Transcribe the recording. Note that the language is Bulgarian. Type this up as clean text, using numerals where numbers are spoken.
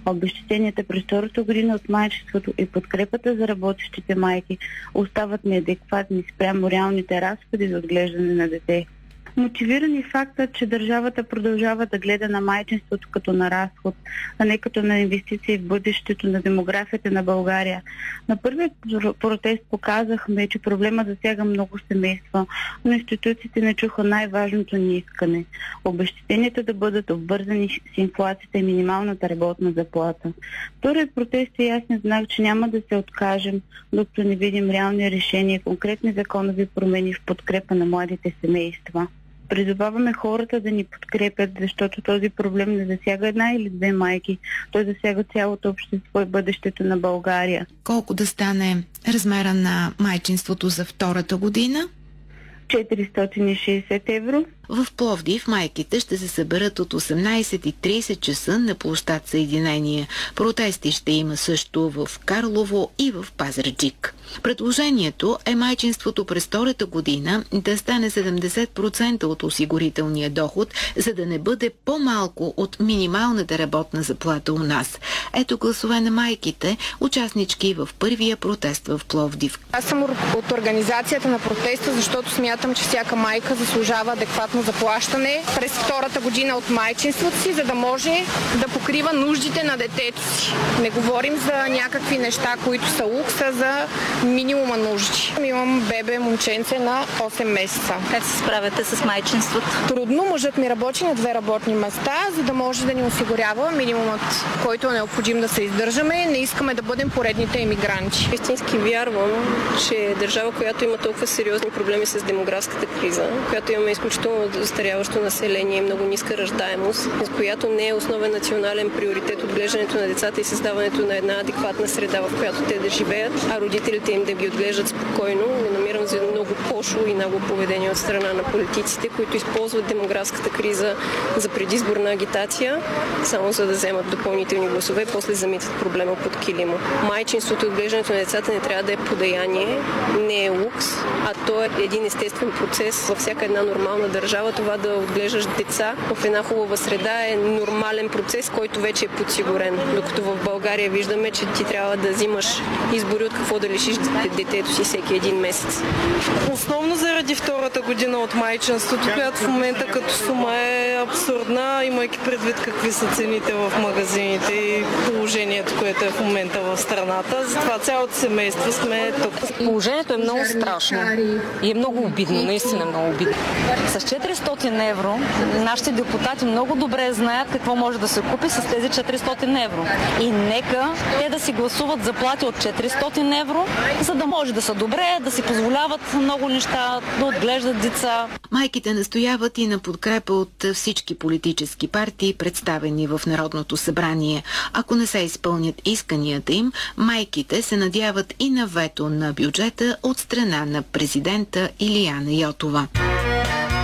Обезщетенията през втората година от майчеството и подкрепата за работещите майки остават неадекватни спрямо реалните разходи за отглеждане на дете. Мотивирани фактът, че държавата продължава да гледа на майчинството като на разход, а не като на инвестиции в бъдещето на демографията на България. На първият протест показахме, че проблема засяга много семейства, но институциите не чуха най-важното ни искане – обезщетенията да бъдат обвързани с инфлацията и минималната работна заплата. Вторият протест е ясен знак, че няма да се откажем, докато не видим реални решения и конкретни законови промени в подкрепа на младите семейства. Призоваваме хората да ни подкрепят, защото този проблем не засяга една или две майки. Той засяга цялото общество и бъдещето на България. Колко да стане размера на майчинството за втората година? 460 евро. В Пловдив майките ще се съберат от 18:30 часа на площад Съединение. Протести ще има също в Карлово и в Пазарджик. Предложението е майчинството през втората година да стане 70% от осигурителния доход, за да не бъде по-малко от минималната работна заплата у нас. Ето гласове на майките, участнички в първия протест в Пловдив. Аз съм от организацията на протеста, защото смятам, че всяка майка заслужава адекватно заплащане през втората година от майчинството си, за да може да покрива нуждите на детето си. Не говорим за някакви неща, които са лукса, за минимума нужди. Имам бебе, момченце на 8 месеца. Как се справяте с майчинството? Трудно. Мъжът ми работи на 2 работни места, за да може да ни осигурява минимумът, който е необходим да се издържаме. Не искаме да бъдем поредните емигранти. Истински вярвам, че държава, която има толкова сериозни проблеми с демографската криза, която имаме изключително застаряващо население и много ниска раждаемост, с която не е основен национален приоритет отглеждането на децата и създаването на една адекватна среда, в която те да живеят, а родителите им да ги отглеждат спокойно, не намирам за много пошло и нагло поведение от страна на политиците, които използват демографската криза за предизборна агитация, само за да вземат допълнителни гласове и после замитат проблема под килима. Майчинството и отглеждането на децата не трябва да е подаяние, не е лукс, а то е един естествен процес във всяка една нормална държава. Това да отглеждаш деца в една хубава среда е нормален процес, който вече е подсигурен. Докато в България виждаме, че ти трябва да взимаш избори от какво да лишиш детето си всеки един месец. Основно заради втората година от майчинството, която в момента като сума е абсурдна, имайки предвид какви са цените в магазините и положението, което е в момента в страната. Затова цялото семейство сме тук. Положението е много страшно и е много обидно, наистина много обидно. С 400 евро нашите депутати много добре знаят какво може да се купи с тези 400 евро. И нека те да си гласуват заплати от 400 евро, за да може да са добре, да си позволяват много неща, да отглеждат деца. Майките настояват и на подкрепа от всички политически партии, представени в Народното събрание. Ако не се изпълнят исканията им, майките се надяват и на вето на бюджета от страна на президента Илияна Йотова.